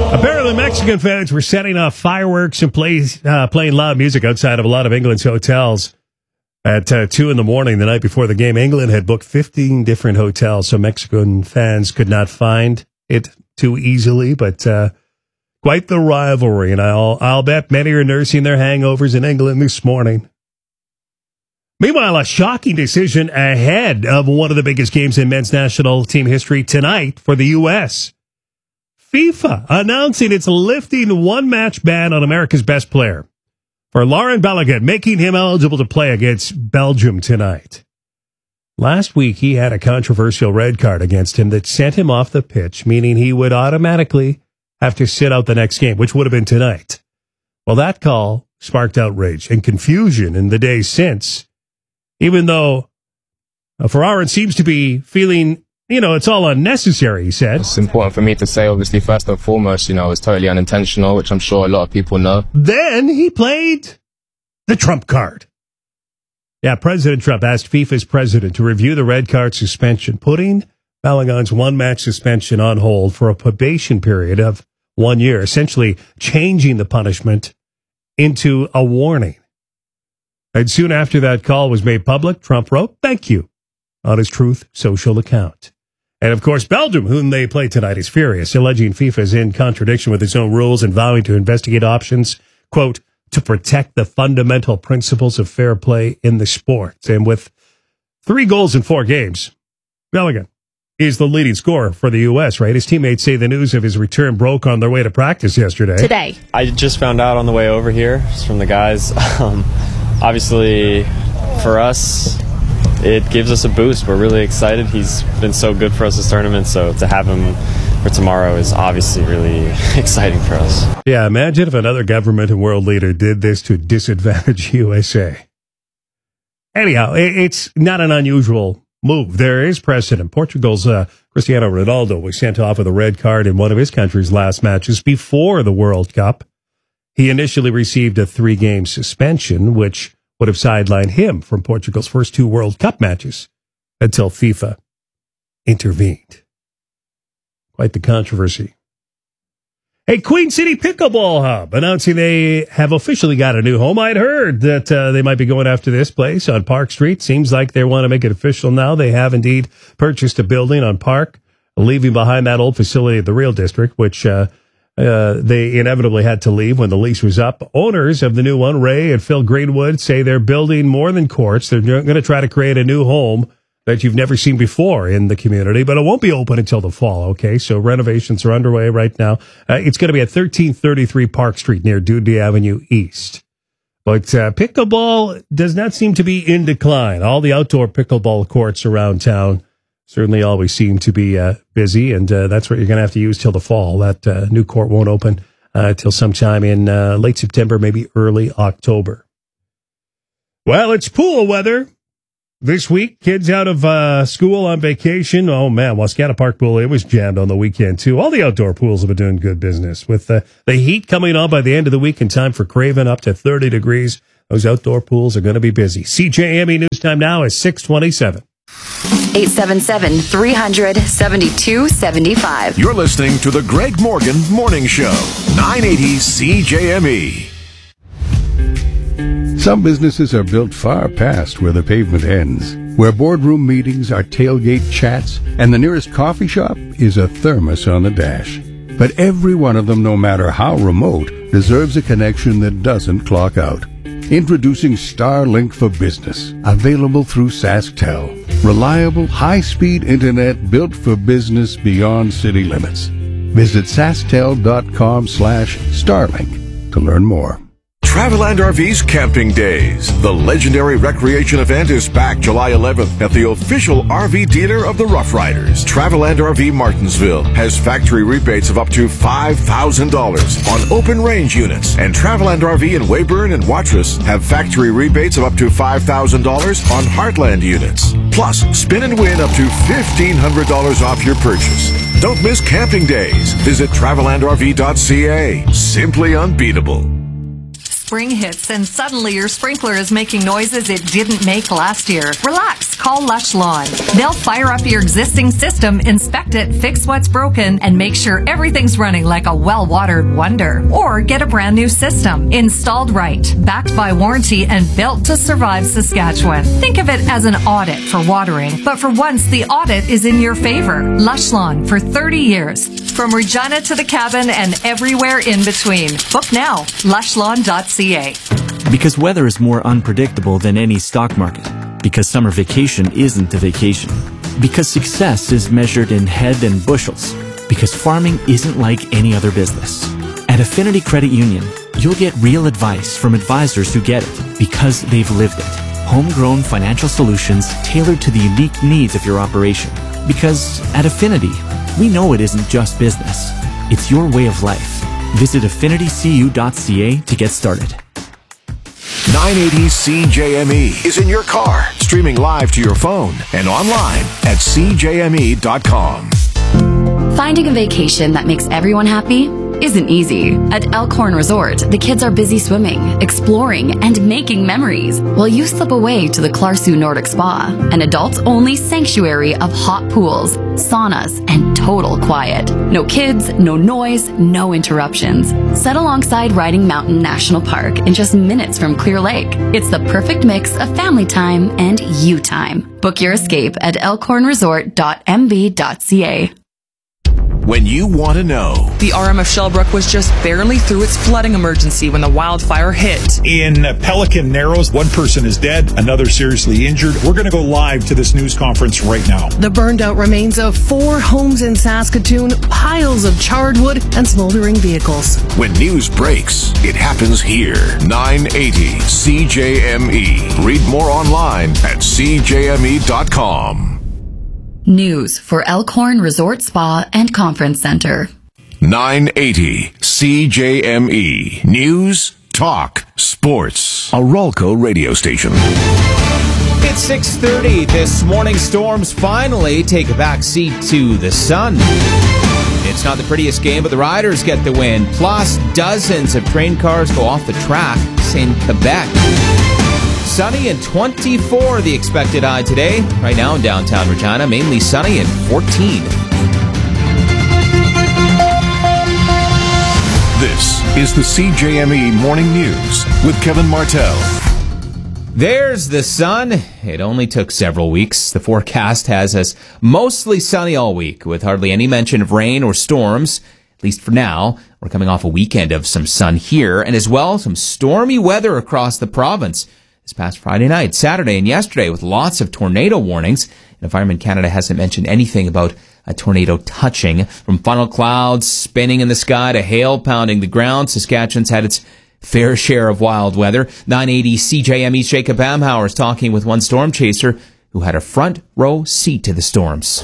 Apparently, Mexican fans were setting off fireworks and playing loud music outside of a lot of England's hotels at 2 in the morning the night before the game. England had booked 15 different hotels, so Mexican fans could not find it too easily, but quite the rivalry, and I'll bet many are nursing their hangovers in England this morning. Meanwhile, a shocking decision ahead of one of the biggest games in men's national team history tonight for the U.S. FIFA announcing it's lifting one-match ban on America's best player for Laurent Balaguer, making him eligible to play against Belgium tonight. Last week, he had a controversial red card against him that sent him off the pitch, meaning he would automatically have to sit out the next game, which would have been tonight. Well, that call sparked outrage and confusion in the days since, even though Ferrarin seems to be feeling, it's all unnecessary, he said. It's important for me to say, obviously, first and foremost, it was totally unintentional, which I'm sure a lot of people know. Then he played the Trump card. Yeah, President Trump asked FIFA's president to review the red card suspension, putting Balaguer's one-match suspension on hold for a probation period of 1 year, essentially changing the punishment into a warning. And soon after that call was made public, Trump wrote, "Thank you," on his Truth Social account. And of course, Belgium, whom they play tonight, is furious, alleging FIFA is in contradiction with its own rules and vowing to investigate options, quote, to protect the fundamental principles of fair play in the sport. And with 3 goals in 4 games, Balaguer is the leading scorer for the U.S., right? His teammates say the news of his return broke on their way to practice yesterday. Today. I just found out on the way over here, just from the guys. Obviously, for us, it gives us a boost. We're really excited. He's been so good for us this tournament, so to have him for tomorrow is obviously really exciting for us. Yeah, imagine if another government and world leader did this to disadvantage USA. Anyhow, it's not an unusual move. There is precedent. Portugal's Cristiano Ronaldo was sent off with a red card in one of his country's last matches before the World Cup. He initially received a 3-game suspension, which would have sidelined him from Portugal's first 2 World Cup matches until FIFA intervened. Quite the controversy. Hey, Queen City Pickleball Hub announcing they have officially got a new home. I'd heard that they might be going after this place on Park Street. Seems like they want to make it official now. They have indeed purchased a building on Park, leaving behind that old facility at the Real District, which they inevitably had to leave when the lease was up. Owners of the new one, Ray and Phil Greenwood, say they're building more than courts. They're going to try to create a new home that you've never seen before in the community, but it won't be open until the fall, okay? So renovations are underway right now. It's going to be at 1333 Park Street near Dudley Avenue East. But pickleball does not seem to be in decline. All the outdoor pickleball courts around town certainly always seem to be busy, and that's what you're going to have to use till the fall. That new court won't open till sometime in late September, maybe early October. Well, it's pool weather this week. Kids out of school on vacation. Oh, man, Wascana Park Pool, it was jammed on the weekend, too. All the outdoor pools have been doing good business. With the heat coming on by the end of the week in time for Craven up to 30 degrees, those outdoor pools are going to be busy. CJME News Time now is 6:27. 877-300-7275. You're listening to the Greg Morgan Morning Show, 980 CJME. Some businesses are built far past where the pavement ends, where boardroom meetings are tailgate chats, and the nearest coffee shop is a thermos on the dash. But every one of them, no matter how remote, deserves a connection that doesn't clock out. Introducing Starlink for Business, available through SaskTel. Reliable, high-speed internet built for business beyond city limits. Visit SaskTel.com/Starlink to learn more. Traveland RV's Camping Days. The legendary recreation event is back July 11th at the official RV dealer of the Rough Riders. Traveland RV Martinsville has factory rebates of up to $5,000 on open range units. And Traveland RV in Weyburn and Watrous have factory rebates of up to $5,000 on Heartland units. Plus, spin and win up to $1,500 off your purchase. Don't miss Camping Days. Visit TravelandRV.ca. Simply unbeatable. Spring hits and suddenly your sprinkler is making noises it didn't make last year. Relax, call Lush Lawn. They'll fire up your existing system, inspect it, fix what's broken, and make sure everything's running like a well-watered wonder. Or get a brand new system, installed right, backed by warranty, and built to survive Saskatchewan. Think of it as an audit for watering, but for once the audit is in your favor. Lush Lawn for 30 years. From Regina to the cabin and everywhere in between. Book now, lushlawn.ca. Because weather is more unpredictable than any stock market. Because summer vacation isn't a vacation. Because success is measured in head and bushels. Because farming isn't like any other business. At Affinity Credit Union, you'll get real advice from advisors who get it because they've lived it. Homegrown financial solutions tailored to the unique needs of your operation. Because at Affinity, we know it isn't just business. It's your way of life. Visit affinitycu.ca to get started. 980 CJME is in your car, streaming live to your phone and online at CJME.com. Finding a vacation that makes everyone happy isn't easy. At Elkhorn Resort, the kids are busy swimming, exploring, and making memories, while you slip away to the Clarsu Nordic Spa, an adults-only sanctuary of hot pools, saunas, and total quiet. No kids, no noise, no interruptions. Set alongside Riding Mountain National Park in just minutes from Clear Lake. It's the perfect mix of family time and you time. Book your escape at elkhornresort.mb.ca. When you want to know. The RM of Shellbrook was just barely through its flooding emergency when the wildfire hit. In Pelican Narrows, one person is dead, another seriously injured. We're going to go live to this news conference right now. The burned out remains of 4 homes in Saskatoon, piles of charred wood, and smoldering vehicles. When news breaks, it happens here. 980 CJME. Read more online at CJME.com. News for Elkhorn Resort Spa and Conference Center. 980 CJME. News, talk, sports. A Rolco radio station. It's 6:30. This morning, storms finally take a back seat to the sun. It's not the prettiest game, but the Riders get the win. Plus, dozens of train cars go off the track in Quebec. Sunny and 24 the expected high today. Right now in downtown Regina, mainly sunny and 14. This is the CJME Morning News with Kevin Martell. There's the sun. It only took several weeks. The forecast has us mostly sunny all week, with hardly any mention of rain or storms, at least for now. We're coming off a weekend of some sun here, and as well, some stormy weather across the province. This past Friday night, Saturday, and yesterday with lots of tornado warnings. Environment Canada hasn't mentioned anything about a tornado touching. From funnel clouds spinning in the sky to hail pounding the ground, Saskatchewan's had its fair share of wild weather. 980 CJME's Jacob Amhauer is talking with one storm chaser who had a front row seat to the storms.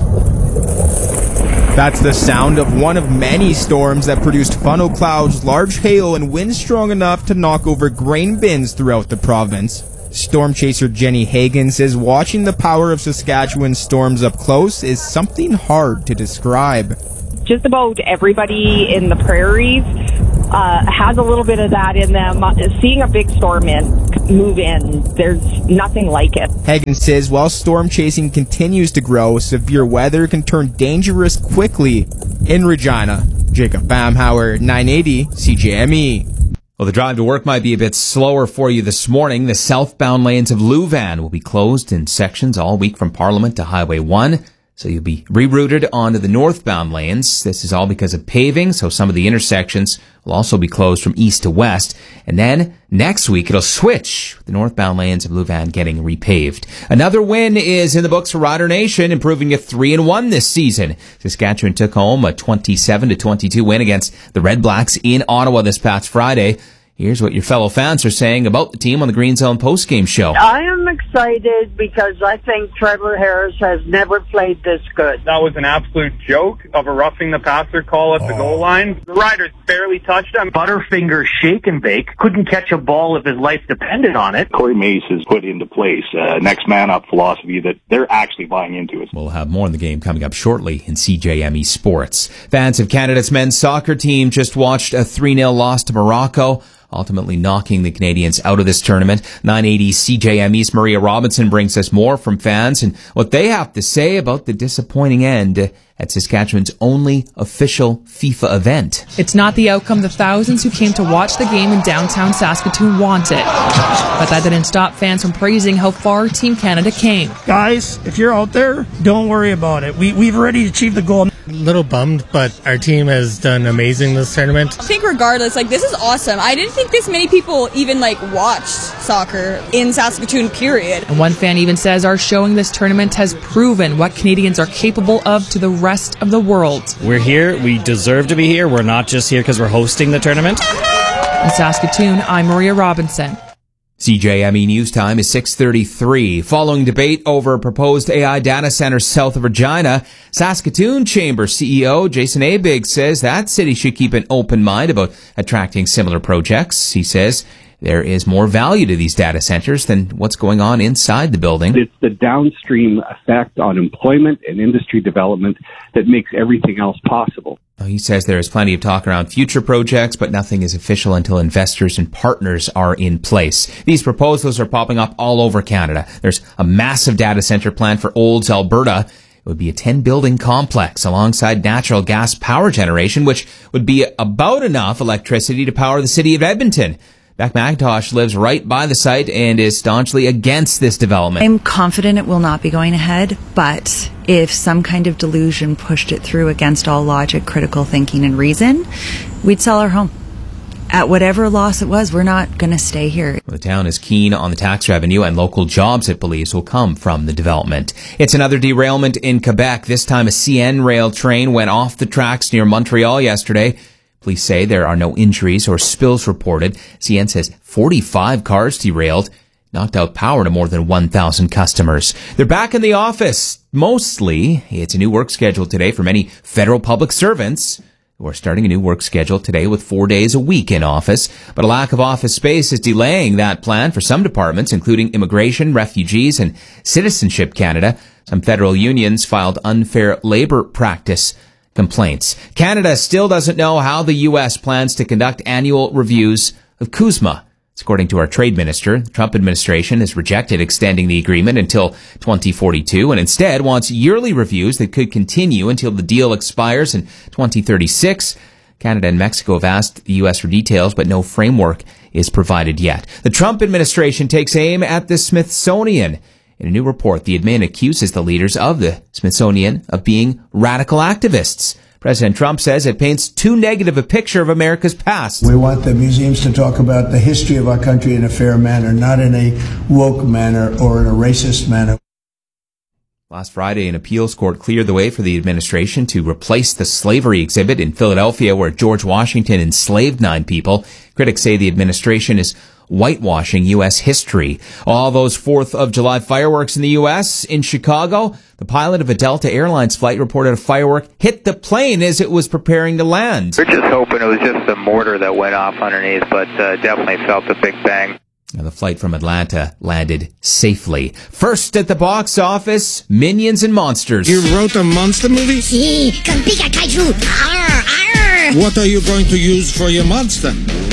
That's the sound of one of many storms that produced funnel clouds, large hail, and winds strong enough to knock over grain bins throughout the province. Storm chaser Jenny Hagan says watching the power of Saskatchewan storms up close is something hard to describe. Just about everybody in the prairies has a little bit of that in them. Seeing a big storm move in, there's nothing like it. Hagan says while storm chasing continues to grow, severe weather can turn dangerous quickly in Regina. Jacob Amhauer, 980 CJME. Well, the drive to work might be a bit slower for you this morning. The southbound lanes of Leuven will be closed in sections all week from Parliament to Highway 1. So you'll be rerouted onto the northbound lanes. This is all because of paving, so some of the intersections will also be closed from east to west. And then next week it'll switch, with the northbound lanes of Leuven getting repaved. Another win is in the books for Rider Nation, improving to 3-1 this season. Saskatchewan took home a 27-22 win against the Red Blacks in Ottawa this past Friday. Here's what your fellow fans are saying about the team on the Green Zone postgame show. I am excited because I think Trevor Harris has never played this good. That was an absolute joke of a roughing the passer call at the goal line. The Riders barely touched him. Butterfinger shake and bake. Couldn't catch a ball if his life depended on it. Corey Mace has put into place a next man up philosophy that they're actually buying into it. We'll have more on the game coming up shortly in CJME Sports. Fans of Canada's men's soccer team just watched a 3-0 loss to Morocco. ultimately knocking the Canadians out of this tournament. 980 CJME's Maria Robinson brings us more from fans and what they have to say about the disappointing end at Saskatchewan's only official FIFA event. It's not the outcome the thousands who came to watch the game in downtown Saskatoon wanted. But that didn't stop fans from praising how far Team Canada came. Guys, if you're out there, don't worry about it. We've already achieved the goal. A little bummed, but our team has done amazing this tournament. I think regardless, this is awesome. I didn't think this many people even watched soccer in Saskatoon, period. And one fan even says our showing this tournament has proven what Canadians are capable of to the rest of the world. We're here. We deserve to be here. We're not just here because we're hosting the tournament. In Saskatoon, I'm Maria Robinson. CJME News Time is 6:33. Following debate over proposed AI data centers south of Regina, Saskatoon Chamber CEO Jason Abig says that city should keep an open mind about attracting similar projects. He says there is more value to these data centers than what's going on inside the building. It's the downstream effect on employment and industry development that makes everything else possible. He says there is plenty of talk around future projects, but nothing is official until investors and partners are in place. These proposals are popping up all over Canada. There's a massive data center plan for Olds, Alberta. It would be a 10-building complex alongside natural gas power generation, which would be about enough electricity to power the city of Edmonton. Beck McIntosh lives right by the site and is staunchly against this development. I'm confident it will not be going ahead, but if some kind of delusion pushed it through against all logic, critical thinking, and reason, we'd sell our home. At whatever loss it was, we're not going to stay here. The town is keen on the tax revenue and local jobs it believes will come from the development. It's another derailment in Quebec. This time a CN rail train went off the tracks near Montreal yesterday. Police say there are no injuries or spills reported. CN says 45 cars derailed, knocked out power to more than 1,000 customers. They're back in the office. Mostly, it's a new work schedule today for many federal public servants who are starting a new work schedule today with 4 days a week in office. But a lack of office space is delaying that plan for some departments, including Immigration, Refugees, and Citizenship Canada. Some federal unions filed unfair labor practice complaints. Canada still doesn't know how the U.S. plans to conduct annual reviews of CUSMA. According to our trade minister, the Trump administration has rejected extending the agreement until 2042 and instead wants yearly reviews that could continue until the deal expires in 2036. Canada and Mexico have asked the U.S. for details, but no framework is provided yet. The Trump administration takes aim at the Smithsonian. In a new report, the admin accuses the leaders of the Smithsonian of being radical activists. President Trump says it paints too negative a picture of America's past. We want the museums to talk about the history of our country in a fair manner, not in a woke manner or in a racist manner. Last Friday, an appeals court cleared the way for the administration to replace the slavery exhibit in Philadelphia where George Washington enslaved 9 people. Critics say the administration is whitewashing U.S. history. All those 4th of July fireworks in the U.S. In Chicago, the pilot of a Delta Airlines flight reported a firework hit the plane as it was preparing to land. We're just hoping it was just the mortar that went off underneath, but definitely felt a big bang. Now, the flight from Atlanta landed safely. First at the box office, Minions and Monsters. You wrote a monster movie? Sí, con pica kaiju. Arr, arr. What are you going to use for your monster?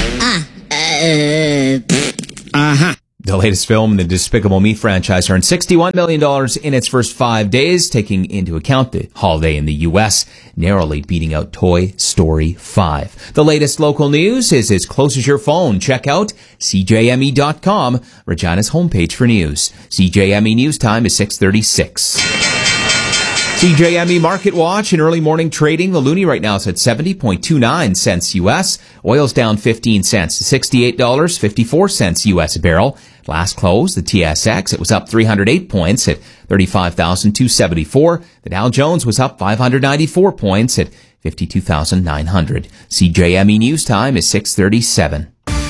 Aha. The latest film in the Despicable Me franchise earned $61 million in its first 5 days, taking into account the holiday in the U.S., narrowly beating out Toy Story 5. The latest local news is as close as your phone. Check out CJME.com, Regina's homepage for news. CJME News Time is 6:36. CJME Market Watch in early morning trading. The loonie right now is at 70.29 cents U.S. Oil's down 15 cents to $68.54 U.S. a barrel. Last close, the TSX, it was up 308 points at 35,274. The Dow Jones was up 594 points at 52,900. CJME News Time is 6:37.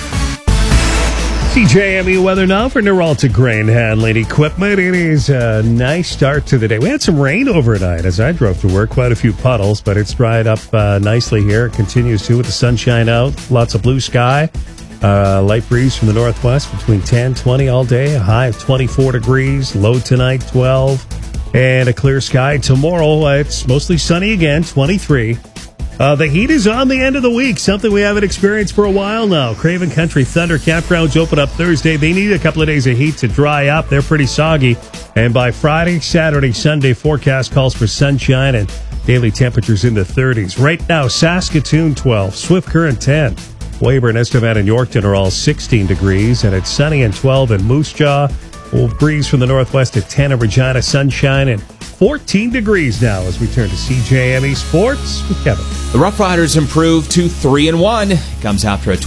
CJME weather now for Neuralta Grain Handling Equipment. It is a nice start to the day. We had some rain overnight as I drove to work, quite a few puddles, but it's dried up nicely here. It continues to with the sunshine out, lots of blue sky, light breeze from the northwest between 10, 20 all day, a high of 24 degrees, low tonight 12, and a clear sky. Tomorrow it's mostly sunny again, 23. The heat is on the end of the week, something we haven't experienced for a while now. Craven Country Thunder campgrounds open up Thursday. They need a couple of days of heat to dry up. They're pretty soggy. And by Friday, Saturday, Sunday, forecast calls for sunshine and daily temperatures in the 30s. Right now, Saskatoon 12, Swift Current 10. Weyburn, Estevan, and Yorkton are all 16 degrees. And it's sunny and 12 in Moose Jaw. We'll breeze from the northwest at 10 in Regina, sunshine and 14 degrees now as we turn to CJME Sports with Kevin. The Rough Riders improved to 3-1. It comes after a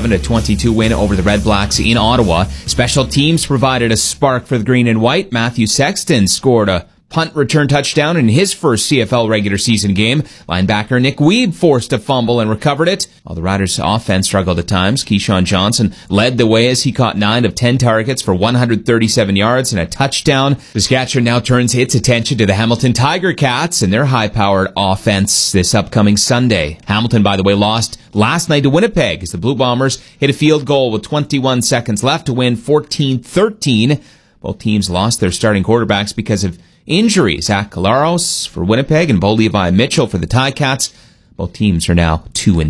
27-22 win over the Red Blacks in Ottawa. Special teams provided a spark for the green and white. Matthew Sexton scored a punt return touchdown in his first CFL regular season game. Linebacker Nick Weeb forced a fumble and recovered it. While the Riders' offense struggled at times, Keyshawn Johnson led the way as he caught 9 of 10 targets for 137 yards and a touchdown. Saskatchewan now turns its attention to the Hamilton Tiger Cats and their high-powered offense this upcoming Sunday. Hamilton, by the way, lost last night to Winnipeg as the Blue Bombers hit a field goal with 21 seconds left to win 14-13. Both teams lost their starting quarterbacks because of injuries. Zach Collaros for Winnipeg and Bo Levi Mitchell for the Ticats. Both teams are now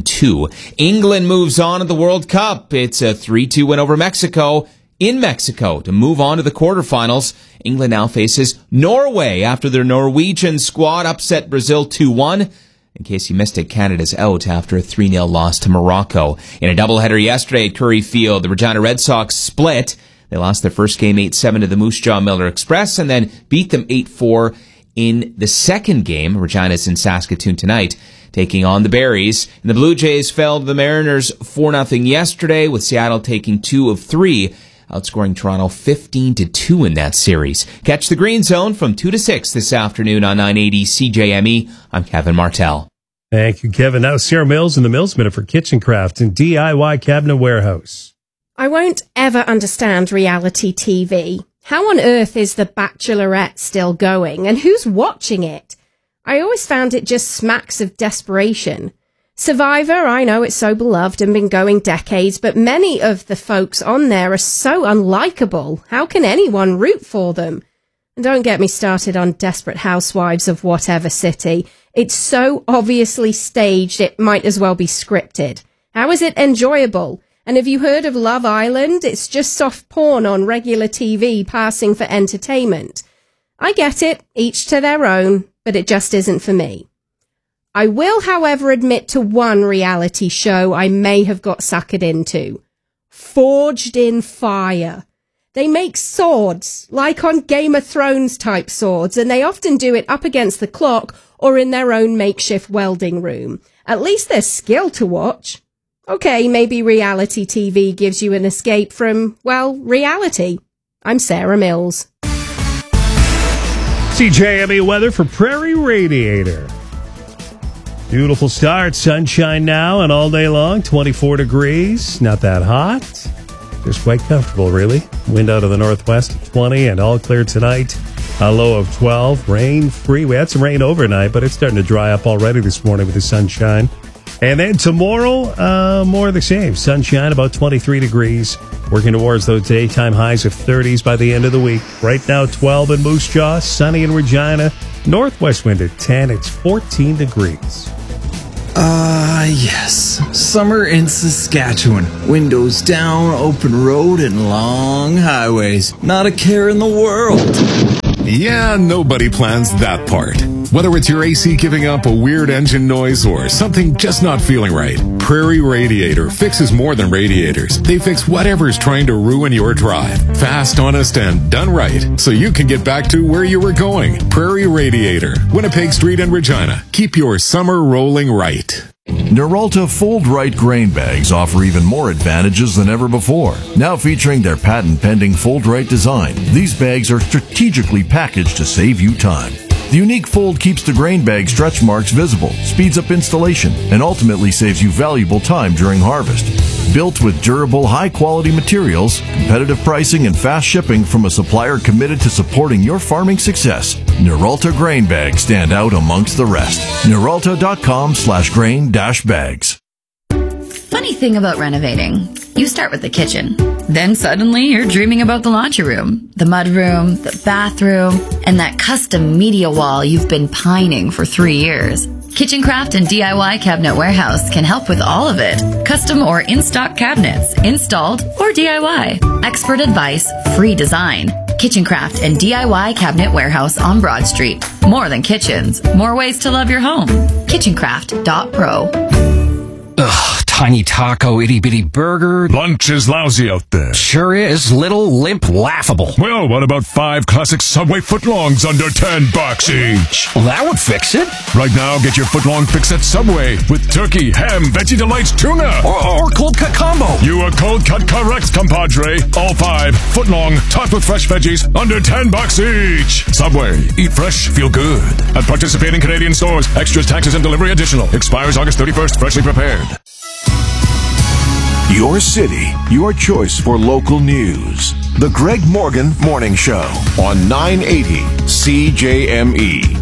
2-2. England moves on to the World Cup. It's a 3-2 win over Mexico in Mexico to move on to the quarterfinals. England now faces Norway after their Norwegian squad upset Brazil 2-1. In case you missed it, Canada's out after a 3-0 loss to Morocco. In a doubleheader yesterday at Curry Field, the Regina Red Sox split. They lost their first game 7-7 to the Moose Jaw Miller Express and then beat them 8-4 in the second game. Regina's in Saskatoon tonight, taking on the Berries. And the Blue Jays fell to the Mariners 4-0 yesterday, with Seattle taking 2 of 3, outscoring Toronto 15-2 in that series. Catch the Green Zone from 2 to 6 this afternoon on 980 CJME. I'm Kevin Martell. Thank you, Kevin. Now Sarah Mills in the Mills Minute for Kitchen Craft and DIY Cabinet Warehouse. I won't ever understand reality TV. How on earth is The Bachelorette still going, and who's watching it? I always found it just smacks of desperation. Survivor, I know it's so beloved and been going decades, but many of the folks on there are so unlikable. How can anyone root for them? And don't get me started on Desperate Housewives of whatever city. It's so obviously staged, it might as well be scripted. How is it enjoyable? And have you heard of Love Island? It's just soft porn on regular TV passing for entertainment. I get it, each to their own, but it just isn't for me. I will, however, admit to one reality show I may have got suckered into. Forged in Fire. They make swords, like on Game of Thrones type swords, and they often do it up against the clock or in their own makeshift welding room. At least there's skill to watch. Okay, maybe reality TV gives you an escape from, well, reality. I'm Sarah Mills. CJME weather for Prairie Radiator. Beautiful start, sunshine now and all day long, 24 degrees, not that hot, just quite comfortable really. Wind out of the northwest at 20 and all clear tonight, a low of 12, rain free. We had some rain overnight, but it's starting to dry up already this morning with the sunshine. And then tomorrow, more of the same. Sunshine, about 23 degrees. Working towards those daytime highs of 30s by the end of the week. Right now, 12 in Moose Jaw, sunny in Regina. Northwest wind at 10. It's 14 degrees. Yes. Summer in Saskatchewan. Windows down, open road, and long highways. Not a care in the world. Yeah, nobody plans that part. Whether it's your AC giving up a weird engine noise or something just not feeling right, Prairie Radiator fixes more than radiators. They fix whatever's trying to ruin your drive. Fast, honest, and done right, so you can get back to where you were going. Prairie Radiator, Winnipeg Street and Regina. Keep your summer rolling right. Noralta Fold Right grain bags offer even more advantages than ever before. Now featuring their patent-pending Fold Right design, these bags are strategically packaged to save you time. The unique fold keeps the grain bag stretch marks visible, speeds up installation, and ultimately saves you valuable time during harvest. Built with durable, high-quality materials, competitive pricing, and fast shipping from a supplier committed to supporting your farming success, Noralta grain bags stand out amongst the rest. Noralta.com/grain-bags. Funny thing about renovating. You start with the kitchen. Then suddenly you're dreaming about the laundry room, the mudroom, the bathroom, and that custom media wall you've been pining for 3 years. KitchenCraft and DIY Cabinet Warehouse can help with all of it. Custom or in-stock cabinets, installed or DIY. Expert advice, free design. KitchenCraft and DIY Cabinet Warehouse on Broad Street. More than kitchens, more ways to love your home. KitchenCraft.pro. Ugh, tiny taco, itty-bitty burger. Lunch is lousy out there. Sure is. Little, limp, laughable. Well, what about 5 classic Subway footlongs under $10 each? Well, that would fix it. Right now, get your footlong fix at Subway with turkey, ham, Veggie Delights, tuna. Or cold cut combo. You are cold cut correct, compadre. All 5 footlong, topped with fresh veggies, under $10 each. Subway. Eat fresh, feel good. At participating Canadian stores. Extras, taxes, and delivery additional. Expires August 31st. Freshly prepared. Your city, your choice for local news. The Greg Morgan Morning Show on 980 CJME.